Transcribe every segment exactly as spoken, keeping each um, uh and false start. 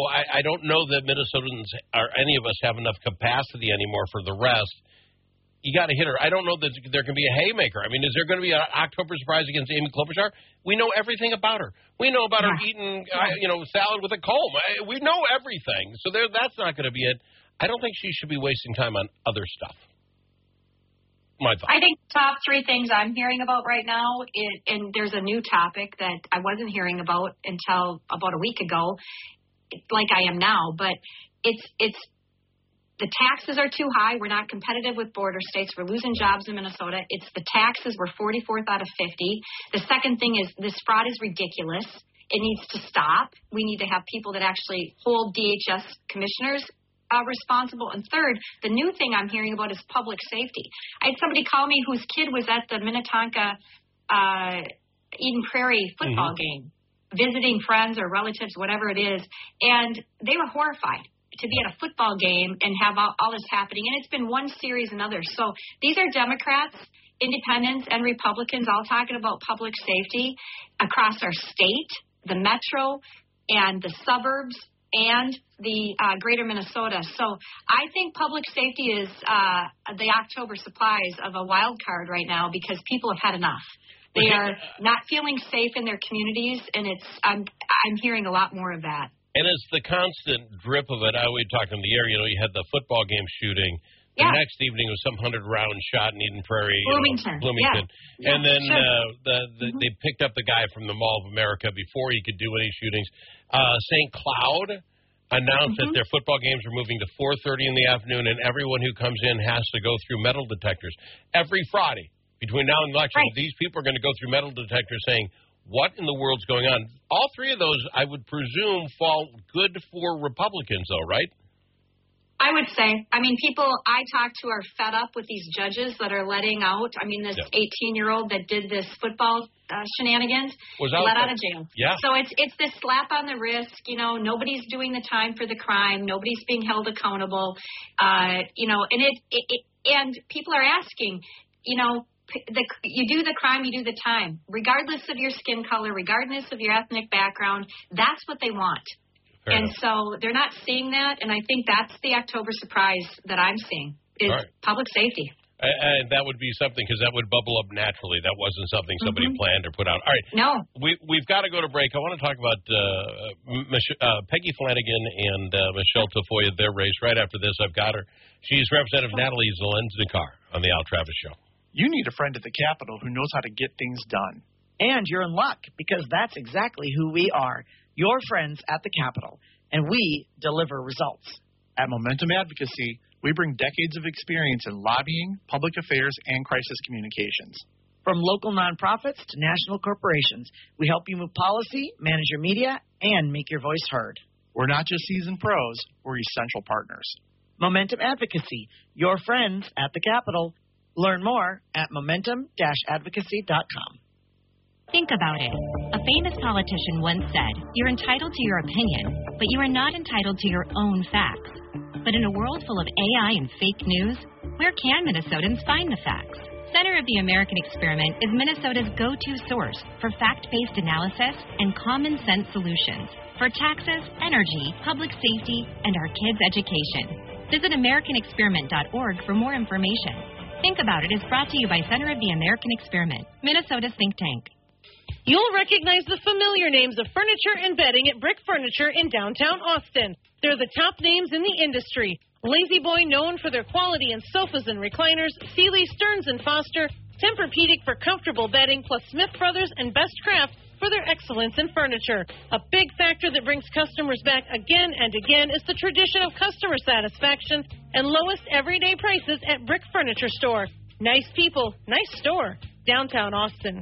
I, I don't know that Minnesotans or any of us have enough capacity anymore for the rest. You got to hit her. I don't know that there can be a haymaker. I mean, is there going to be an October surprise against Amy Klobuchar? We know everything about her. We know about her eating, uh, you know, salad with a comb. We know everything. So there, that's not going to be it. I don't think she should be wasting time on other stuff. My thought. I think top three things I'm hearing about right now, is, and there's a new topic that I wasn't hearing about until about a week ago, like I am now, but it's it's the taxes are too high. We're not competitive with border states. We're losing jobs in Minnesota. It's the taxes. We're forty-fourth out of fifty. The second thing is this fraud is ridiculous. It needs to stop. We need to have people that actually hold D H S commissioners uh, responsible. And third, the new thing I'm hearing about is public safety. I had somebody call me whose kid was at the Minnetonka uh, Eden Prairie football mm-hmm. game, visiting friends or relatives, whatever it is, and they were horrified to be at a football game and have all, all this happening. And it's been one series and others. So these are Democrats, independents, and Republicans all talking about public safety across our state, the metro, and the suburbs, and the uh, greater Minnesota. So I think public safety is uh, the October supplies of a wild card right now because people have had enough. They are not feeling safe in their communities, and it's I'm I'm hearing a lot more of that. And it's the constant drip of it. I always talk in the air. You know, you had the football game shooting. The yeah. next evening was some hundred-round shot in Eden Prairie. Bloomington. You know, Bloomington. Yeah. And then sure. uh, the, the, mm-hmm. they picked up the guy from the Mall of America before he could do any shootings. Uh, Saint Cloud announced mm-hmm. that their football games are moving to four thirty in the afternoon, and everyone who comes in has to go through metal detectors. Every Friday between now and the election, right. these people are going to go through metal detectors saying, what in the world's going on? All three of those, I would presume, fall good for Republicans, though, right? I would say. I mean, people I talk to are fed up with these judges that are letting out. I mean, this eighteen-year-old that did this football uh, shenanigans was out let there. out of jail. Yeah. So it's it's this slap on the wrist. You know, nobody's doing the time for the crime. Nobody's being held accountable. Uh, you know, and it, it, it and people are asking, you know, The, you do the crime, you do the time, regardless of your skin color, regardless of your ethnic background. That's what they want. Fair and enough. So they're not seeing that, and I think that's the October surprise that I'm seeing is right. public safety. And that would be something, because that would bubble up naturally. That wasn't something somebody mm-hmm. planned or put out. All right. No. We, we've got to go to break. I want to talk about uh, Mich- uh, Peggy Flanagan and uh, Michelle Tafoya, their race. Right after this, I've got her. She's Representative Natalie Zelensnikar on the Al Travis Show. You need a friend at the Capitol who knows how to get things done. And you're in luck, because that's exactly who we are, your friends at the Capitol, and we deliver results. At Momentum Advocacy, we bring decades of experience in lobbying, public affairs, and crisis communications. From local nonprofits to national corporations, we help you move policy, manage your media, and make your voice heard. We're not just seasoned pros, we're essential partners. Momentum Advocacy, your friends at the Capitol. Learn more at momentum dash advocacy dot com. Think about it. A famous politician once said, "You're entitled to your opinion, but you are not entitled to your own facts." But in a world full of A I and fake news, where can Minnesotans find the facts? Center of the American Experiment is Minnesota's go-to source for fact-based analysis and common-sense solutions for taxes, energy, public safety, and our kids' education. Visit american experiment dot org for more information. Think About It is brought to you by Center of the American Experiment, Minnesota's think tank. You'll recognize the familiar names of furniture and bedding at Brick Furniture in downtown Austin. They're the top names in the industry. Lazy Boy, known for their quality in sofas and recliners, Sealy, Stearns and Foster, Tempur-Pedic for comfortable bedding, plus Smith Brothers and Best Craft for their excellence in furniture. A big factor that brings customers back again and again is the tradition of customer satisfaction and lowest everyday prices at Brick Furniture Store. Nice people, nice store. Downtown Austin.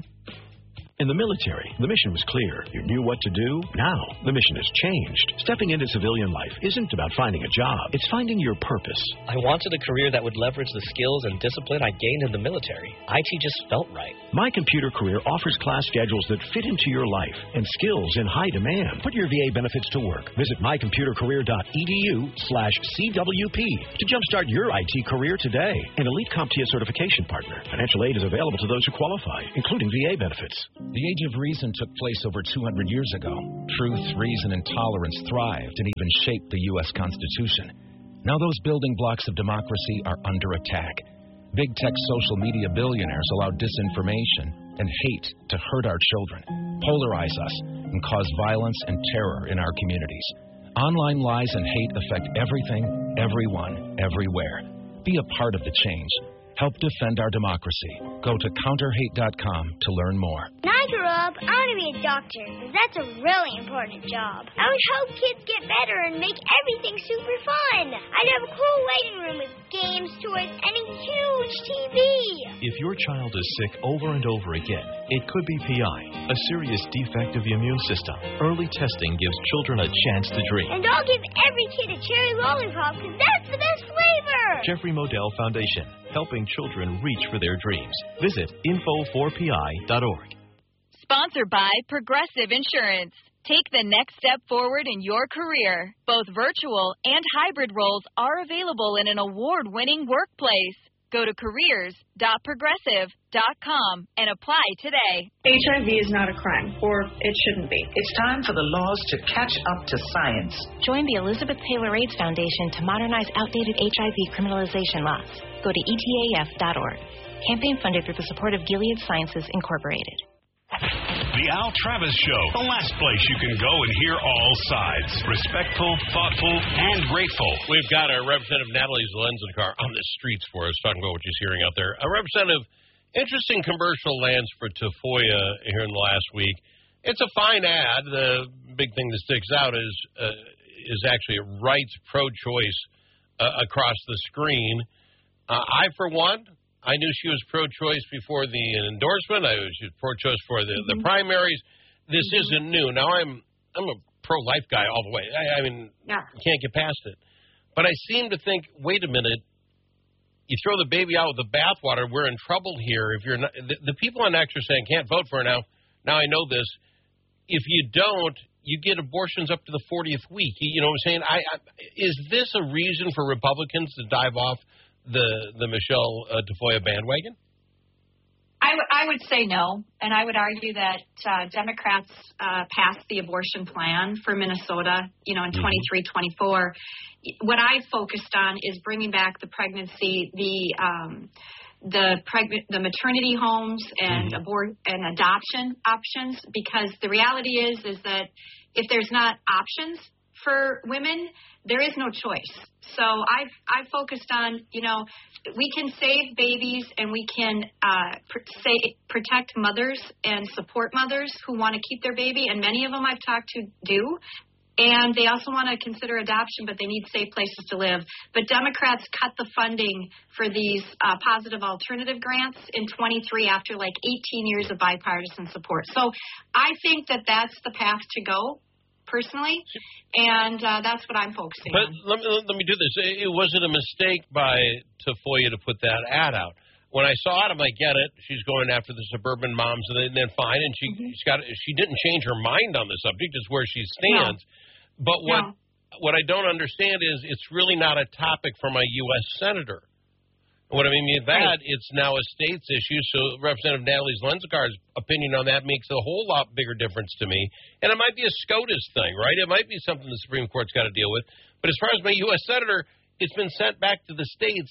In the military, the mission was clear. You knew what to do. Now, the mission has changed. Stepping into civilian life isn't about finding a job. It's finding your purpose. I wanted a career that would leverage the skills and discipline I gained in the military. I T just felt right. My Computer Career offers class schedules that fit into your life and skills in high demand. Put your V A benefits to work. Visit my computer career dot e d u slash C W P to jumpstart your I T career today. An elite CompTIA certification partner. Financial aid is available to those who qualify, including V A benefits. The Age of Reason took place over two hundred years ago. Truth, reason, and tolerance thrived and even shaped the U S Constitution. Now those building blocks of democracy are under attack. Big tech social media billionaires allow disinformation and hate to hurt our children, polarize us, and cause violence and terror in our communities. Online lies and hate affect everything, everyone, everywhere. Be a part of the change. Help defend our democracy. Go to counter hate dot com to learn more. When I grow up, I want to be a doctor, because that's a really important job. I would help kids get better and make everything super fun. I'd have a cool waiting room with games, toys, and a huge T V. If your child is sick over and over again, it could be P I, a serious defect of the immune system. Early testing gives children a chance to dream. And I'll give every kid a cherry lollipop, because that's the best flavor. Jeffrey Modell Foundation, helping children reach for their dreams. Visit info four p i dot org. Sponsored by Progressive Insurance. Take the next step forward in your career. Both virtual and hybrid roles are available in an award-winning workplace. Go to careers dot progressive dot com and apply today. H I V is not a crime, or it shouldn't be. It's time for the laws to catch up to science. Join the Elizabeth Taylor AIDS Foundation to modernize outdated H I V criminalization laws. Go to E T A F dot org. Campaign funded through the support of Gilead Sciences, Incorporated. The Al Travis Show, the last place you can go and hear all sides. Respectful, thoughtful, and grateful. We've got our Representative Natalie Zelenskar on the streets for us, talking about what she's hearing out there. A Representative, interesting commercial lands for Tafoya here in the last week. It's a fine ad. The big thing that sticks out is uh, is actually it writes pro-choice uh, across the screen. Uh, I, for one, I knew she was pro-choice before the endorsement. I was she was pro-choice for the, mm-hmm. the primaries. This mm-hmm. isn't new. Now, I'm I'm a pro-life guy all the way. I, I mean, yeah. you can't get past it. But I seem to think, wait a minute, you throw the baby out with the bathwater, we're in trouble here. If you're not, the, the people on X are saying, can't vote for her now. Now I know this. If you don't, you get abortions up to the fortieth week. You know what I'm saying? I, I is this a reason for Republicans to dive off the the Michelle uh, Tafoya bandwagon? I, w- I would say no, and I would argue that uh, Democrats uh, passed the abortion plan for Minnesota, you know, in twenty-three twenty-four. What I focused on is bringing back the pregnancy, the um, the preg- the maternity homes and mm-hmm. abort and adoption options, because the reality is is that if there's not options for women, there is no choice. So I've I've focused on, you know, we can save babies and we can uh, pr- say, protect mothers and support mothers who want to keep their baby, and many of them I've talked to do. And they also want to consider adoption, but they need safe places to live. But Democrats cut the funding for these uh, positive alternative grants in twenty-three after like eighteen years of bipartisan support. So I think that that's the path to go, personally, and uh, that's what I'm focusing but on. But let me, let me do this. It, was it a mistake by Tafoya to put that ad out? When I saw it, I'm like, get it. She's going after the suburban moms, and then, then fine. And she, mm-hmm. she's got, she didn't change her mind on the subject. It's where she stands. No. But what no. what I don't understand is it's really not a topic for my U S senator. What I mean by that, right. it's now a state's issue, so Representative Natalie Zelendskar's opinion on that makes a whole lot bigger difference to me. And it might be a SCOTUS thing, right? It might be something the Supreme Court's got to deal with. But as far as my U S senator, it's been sent back to the states.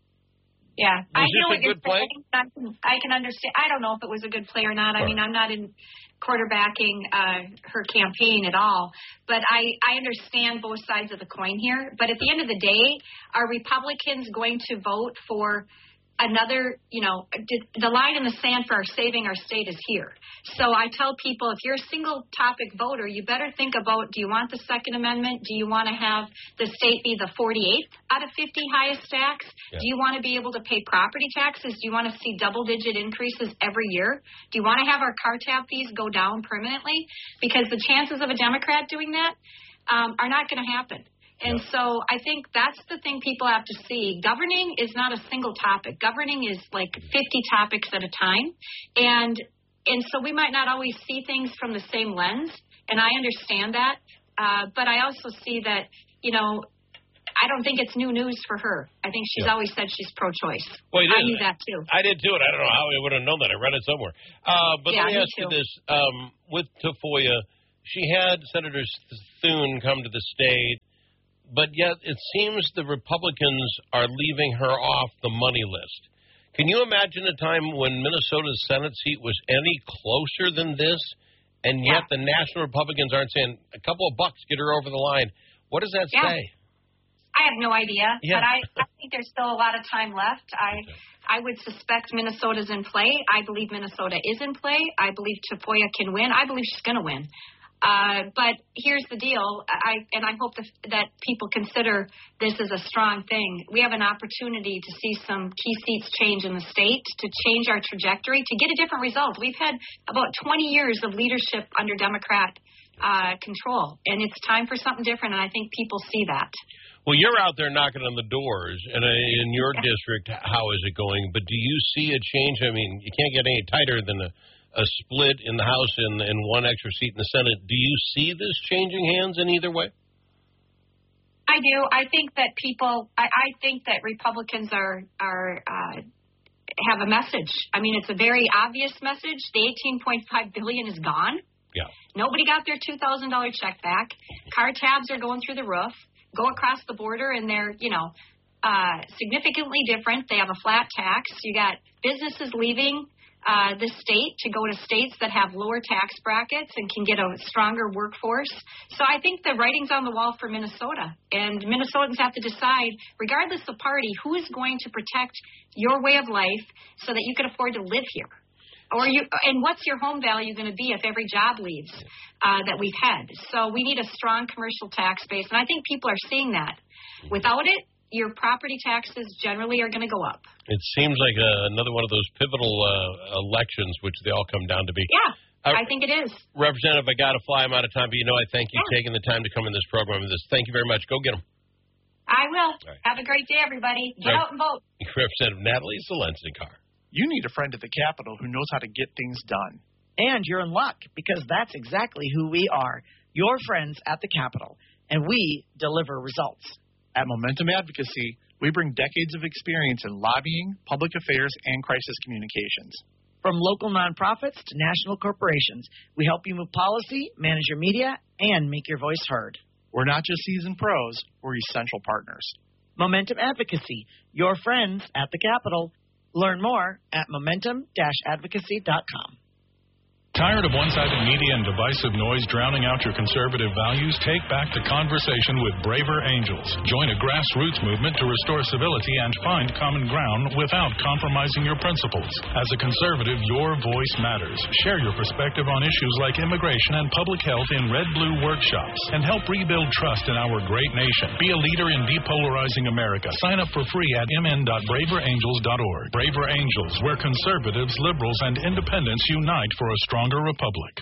Yeah. Was I this know a what good you're play? saying. I can, I can understand. I don't know if it was a good play or not. I All mean, right. I'm not in quarterbacking uh, her campaign at all. But I, I understand both sides of the coin here. But at the end of the day, are Republicans going to vote for another, you know, the line in the sand for our saving our state is here. So I tell people, if you're a single topic voter, you better think about, do you want the Second Amendment? Do you want to have the state be the forty-eighth out of fifty highest tax? Yeah. Do you want to be able to pay property taxes? Do you want to see double digit increases every year? Do you want to have our car tab fees go down permanently? Because the chances of a Democrat doing that um, are not going to happen. And so I think that's the thing people have to see. Governing is not a single topic. Governing is like fifty topics at a time. And and so we might not always see things from the same lens, and I understand that. Uh, but I also see that, you know, I don't think it's new news for her. I think she's Yeah. always said she's pro-choice. Well, I knew that too. I did too, and I don't know how I would have known that. I read it somewhere. Uh, but Yeah, let me me ask you too. this: um, with Tafoya, she had Senator Thune come to the state, but yet it seems the Republicans are leaving her off the money list. Can you imagine a time when Minnesota's Senate seat was any closer than this, and yet the national Republicans aren't saying a couple of bucks get her over the line? What does that Yeah. say? I have no idea, Yeah. but I, I think there's still a lot of time left. I I would suspect Minnesota's in play. I believe Minnesota is in play. I believe Tafoya can win. I believe she's going to win. Uh, but here's the deal, I and I hope that, that people consider this as a strong thing. We have an opportunity to see some key seats change in the state, to change our trajectory, to get a different result. We've had about twenty years of leadership under Democrat uh, control, and it's time for something different, and I think people see that. Well, you're out there knocking on the doors, and uh, in your district, how is it going? But do you see a change? I mean, you can't get any tighter than a, a split in the House and, and one extra seat in the Senate. Do you see this changing hands in either way? I do. I think that people. I, I think that Republicans are are uh, have a message. I mean, it's a very obvious message. The eighteen point five billion dollars is gone. Yeah. Nobody got their two thousand dollars check back. Car tabs are going through the roof. Go across the border, and they're, you know, uh, significantly different. They have a flat tax. You got businesses leaving uh, the state to go to states that have lower tax brackets and can get a stronger workforce. So I think the writing's on the wall for Minnesota, and Minnesotans have to decide, regardless of party, who is going to protect your way of life so that you can afford to live here. Or you, and what's your home value going to be if every job leaves uh, that we've had? So we need a strong commercial tax base, and I think people are seeing that. Without it, your property taxes generally are going to go up. It seems like uh, another one of those pivotal uh, elections, which they all come down to be. Yeah, Uh, I think it is. Representative, I got to fly. I'm out of time, but you know I thank you Yeah. taking the time to come in this program with this. Thank you very much. Go get them. I will. right. Have a great day, everybody. Get Right. out and vote. Representative Natalie Zelensnikar. You need a friend at the Capitol who knows how to get things done. And you're in luck, because that's exactly who we are, your friends at the Capitol, and we deliver results. At Momentum Advocacy, we bring decades of experience in lobbying, public affairs, and crisis communications. From local nonprofits to national corporations, we help you move policy, manage your media, and make your voice heard. We're not just seasoned pros, we're essential partners. Momentum Advocacy, your friends at the Capitol. Learn more at momentum dash advocacy dot com. Tired of one-sided media and divisive noise drowning out your conservative values? Take back the conversation with Braver Angels. Join a grassroots movement to restore civility and find common ground without compromising your principles. As a conservative, your voice matters. Share your perspective on issues like immigration and public health in red-blue workshops and help rebuild trust in our great nation. Be a leader in depolarizing America. Sign up for free at m n dot braver angels dot org. Braver Angels, where conservatives, liberals, and independents unite for a strong republic.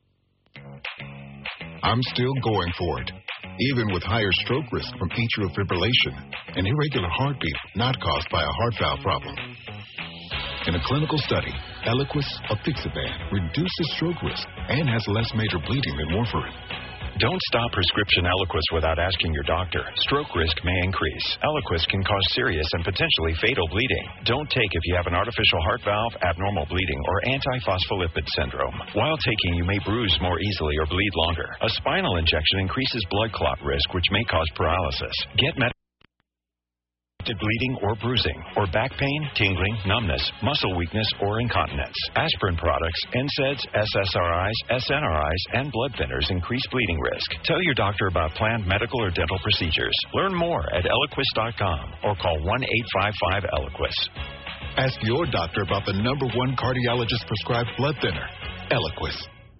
I'm still going for it, even with higher stroke risk from atrial fibrillation, an irregular heartbeat not caused by a heart valve problem. In a clinical study, Eliquis apixaban reduces stroke risk and has less major bleeding than warfarin. Don't stop prescription Eliquis without asking your doctor. Stroke risk may increase. Eliquis can cause serious and potentially fatal bleeding. Don't take if you have an artificial heart valve, abnormal bleeding, or antiphospholipid syndrome. While taking, you may bruise more easily or bleed longer. A spinal injection increases blood clot risk, which may cause paralysis. Get medical bleeding or bruising, or back pain, tingling, numbness, muscle weakness, or incontinence. Aspirin products, N SAIDs, S S R Is, S N R Is, and blood thinners increase bleeding risk. Tell your doctor about planned medical or dental procedures. Learn more at eliquis dot com or call one eight five five Eliquis. Ask your doctor about the number one cardiologist prescribed blood thinner, Eliquis.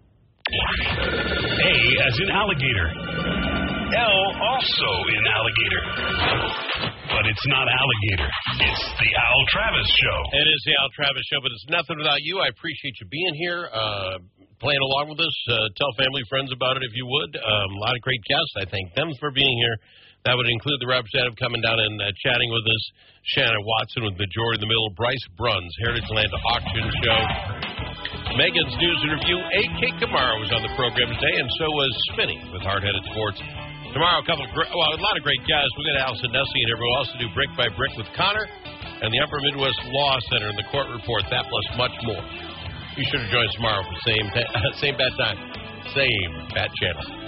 A as in alligator. L also in alligator. But it's not alligator. It's the Al Travis Show. It is the Al Travis Show, but it's nothing without you. I appreciate you being here, uh, playing along with us. Uh, tell family, friends about it if you would. Um, a lot of great guests. I thank them for being here. That would include the representative coming down and uh, chatting with us, Shannon Watson with Majority in the Middle, Bryce Bruns, Heritage Land Auction Show, Megan's News and Review. A K Kamara was on the program today, and so was Spinny with Hard Headed Sports. Tomorrow, a couple of great, well, a lot of great guests. We'll get Allison Nessie in here. We'll also do Brick by Brick with Connor and the Upper Midwest Law Center and the Court Report. That plus much more. Be sure to join us tomorrow for the same, same bad time, same bad channel.